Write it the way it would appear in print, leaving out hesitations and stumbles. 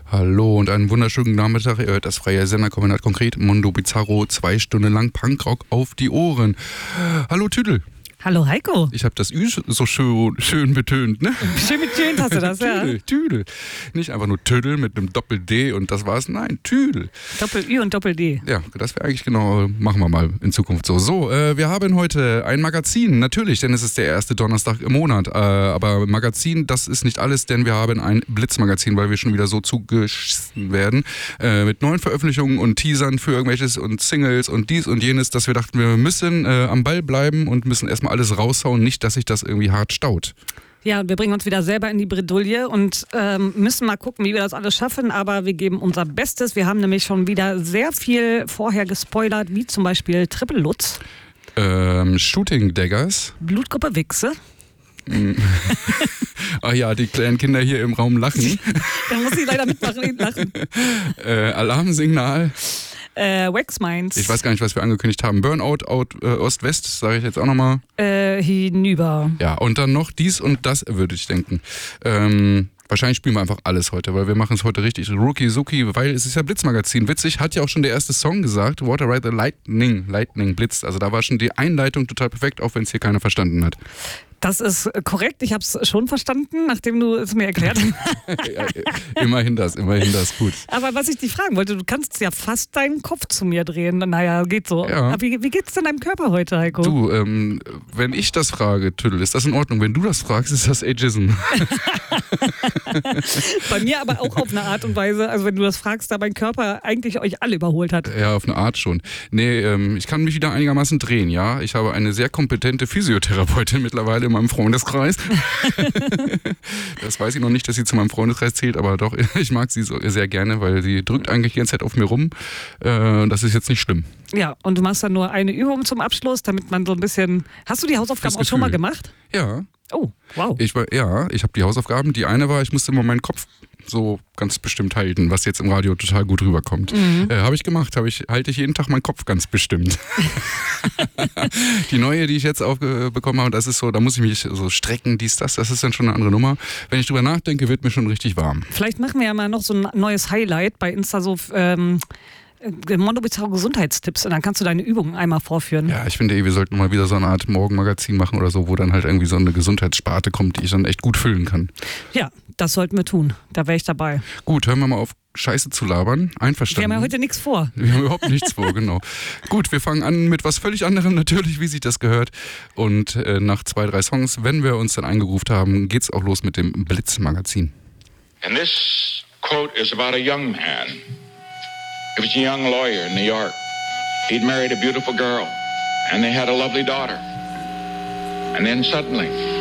Hallo und einen wunderschönen Nachmittag. Ihr hört das freie Senderkombinat konkret. Mondo Bizarro, 2 Stunden lang Punkrock auf die Ohren. Hallo Tüdel. Hallo Heiko. Ich habe das Ü so schön betönt, ne? Schön betönt hast du das, ja. Tüdel. Nicht einfach nur Tüdel mit einem Doppel-D und das war's. Nein, Tüdel. Doppel-Ü und Doppel-D. Ja, das wäre eigentlich genau, machen wir mal in Zukunft so. So, wir haben heute ein Magazin, natürlich, denn es ist der erste Donnerstag im Monat. Aber Magazin, das ist nicht alles, denn wir haben ein Blitzmagazin, weil wir schon wieder so zugeschissen werden. Mit neuen Veröffentlichungen und Teasern für irgendwelches und Singles und dies und jenes, dass wir dachten, wir müssen am Ball bleiben und müssen erstmal alles raushauen, nicht, dass sich das irgendwie hart staut. Ja, und wir bringen uns wieder selber in die Bredouille und müssen mal gucken, wie wir das alles schaffen, aber wir geben unser Bestes. Wir haben nämlich schon wieder sehr viel vorher gespoilert, wie zum Beispiel Triple Lutz. Shooting Daggers. Blutgruppe Wichse. Ach ja, die kleinen Kinder hier im Raum lachen. Da muss ich leider mitmachen, lachen. Alarmsignal. Wax Minds. Ich weiß gar nicht, was wir angekündigt haben. Burnout, Ost-West, sage ich jetzt auch nochmal. Hinüber. Ja, und dann noch dies und das, würde ich denken. Wahrscheinlich spielen wir einfach alles heute, weil wir machen es heute richtig Ruki-Suki, weil es ist ja Blitzmagazin. Witzig, hat ja auch schon der erste Song gesagt, Water Ride the Lightning blitzt. Also da war schon die Einleitung total perfekt, auch wenn es hier keiner verstanden hat. Das ist korrekt, ich habe es schon verstanden, nachdem du es mir erklärt hast. Ja, immerhin das, gut. Aber was ich dich fragen wollte, du kannst ja fast deinen Kopf zu mir drehen. Naja, geht so. Ja. Aber wie geht's denn deinem Körper heute, Heiko? Du, wenn ich das frage, Tüdel, ist das in Ordnung? Wenn du das fragst, ist das Ageism. Bei mir aber auch auf eine Art und Weise, also wenn du das fragst, da mein Körper eigentlich euch alle überholt hat. Ja, auf eine Art schon. Nee, ich kann mich wieder einigermaßen drehen, ja. Ich habe eine sehr kompetente Physiotherapeutin mittlerweile in meinem Freundeskreis. Das weiß ich noch nicht, dass sie zu meinem Freundeskreis zählt, aber doch, ich mag sie so sehr gerne, weil sie drückt eigentlich die ganze Zeit auf mir rum. Das ist jetzt nicht schlimm. Ja, und du machst dann nur eine Übung zum Abschluss, damit man so ein bisschen... Hast du die Hausaufgaben auch schon mal gemacht? Ja. Oh, wow. Ich habe die Hausaufgaben. Die eine war, ich musste immer meinen Kopf so ganz bestimmt halten, was jetzt im Radio total gut rüberkommt. Habe ich gemacht, halte ich jeden Tag meinen Kopf ganz bestimmt. Die neue, die ich jetzt aufbekommen habe, das ist so, da muss ich mich so strecken, das ist dann schon eine andere Nummer. Wenn ich drüber nachdenke, wird mir schon richtig warm. Vielleicht machen wir ja mal noch so ein neues Highlight bei Insta, so Mondo Bizarro Gesundheitstipps, und dann kannst du deine Übungen einmal vorführen. Ja, ich finde wir sollten mal wieder so eine Art Morgenmagazin machen oder so, wo dann halt irgendwie so eine Gesundheitssparte kommt, die ich dann echt gut füllen kann. Ja, das sollten wir tun. Da wäre ich dabei. Gut, hören wir mal auf, Scheiße zu labern. Einverstanden. Wir haben ja heute nichts vor. Wir haben überhaupt nichts vor, genau. Gut, wir fangen an mit was völlig anderem natürlich, wie sich das gehört. Und nach 2, 3 Songs, wenn wir uns dann eingegroovt haben, geht's auch los mit dem Blitzmagazin. And this quote is about a young man. He was a young lawyer in New York. He'd married a beautiful girl, and they had a lovely daughter. And then suddenly,